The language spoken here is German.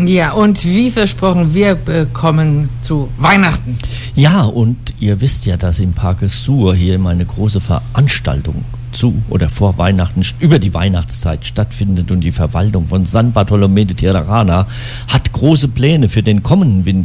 Ja, und wie versprochen, wir kommen zu Weihnachten. Ja, und ihr wisst ja, dass im Parque Sur hier immer eine große Veranstaltung zu oder vor Weihnachten, über die Weihnachtszeit stattfindet und die Verwaltung von San Bartolomé de Tirajana hat große Pläne für den kommenden Winter.